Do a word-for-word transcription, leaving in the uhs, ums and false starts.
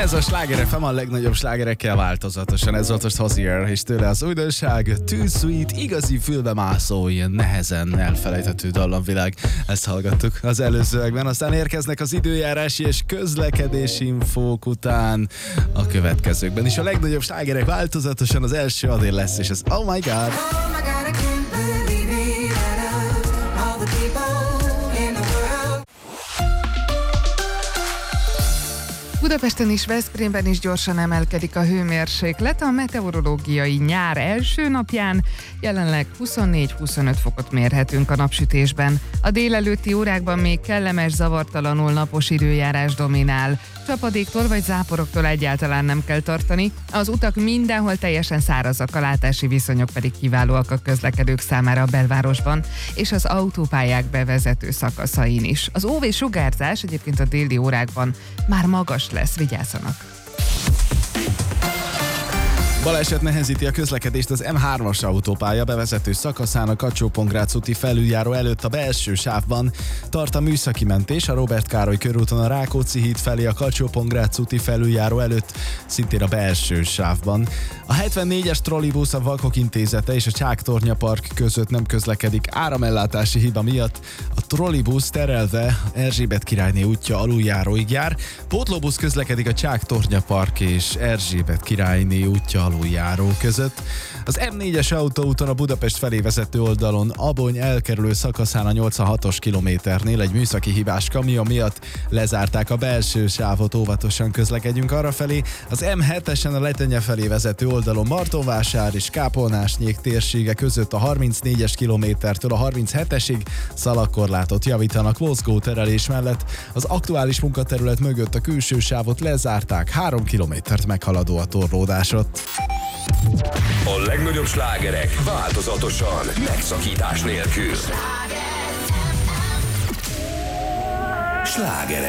Ez a Sláger ef em a legnagyobb slágerekkel változatosan. Ez volt most Hozier, és tőle az újdonság Too Sweet, igazi fülbe mászó, ilyen nehezen elfelejthető dallamvilág. Ezt hallgattuk az előzőekben. Aztán érkeznek az időjárási és közlekedési infók után a következőkben is. A legnagyobb slágerek változatosan, az első Adél lesz, és ez Oh My God. Budapesten is, Veszprémben is gyorsan emelkedik a hőmérséklet. A meteorológiai nyár első napján jelenleg huszonnégy-huszonöt fokot mérhetünk a napsütésben. A délelőtti órákban még kellemes, zavartalanul napos időjárás dominál. Csapadéktól vagy záporoktól egyáltalán nem kell tartani. Az utak mindenhol teljesen szárazak, a látási viszonyok pedig kiválóak a közlekedők számára a belvárosban, és az autópályák bevezető szakaszain is. Az ó vé sugárzás egyébként a déli órákban már magas lesz, vigyázzanak! Baleset nehezíti a közlekedést az em hármas autópálya bevezető szakaszán a Kacsó-Pongrác úti felüljáró előtt a belső sávban. Tart a műszaki mentés a Róbert Károly körúton a Rákóczi híd felé a Kacsó-Pongrác úti felüljáró előtt, szintén a belső sávban. A hetvennégyes trollibusz a Vakok Intézete és a Csáktornya Park között nem közlekedik áramellátási hiba miatt. A trollibusz terelve Erzsébet királyné útja aluljáróig jár. Pótlóbusz közlekedik a Csáktornya Park és Erzsébet királyné útja aluljáró között. Az em négyes autóúton a Budapest felé vezető oldalon Abony elkerülő szakaszán a nyolcvanhatos kilométernél egy műszaki hibás kamion miatt lezárták a belső sávot, óvatosan közlekedjünk arrafelé. Az em hetesen a Letenye felé vezető oldalon Martonvásár és Kápolnásnyék térsége között a harmincnégyes kilométertől a harminchetesig szalagkorlátot javítanak mozgóterelés mellett. Az aktuális munkaterület mögött a külső sávot lezárták, három kilométert meghaladó a torlódásot. A legnagyobb slágerek változatosan, megszakítás nélkül. Slágerek.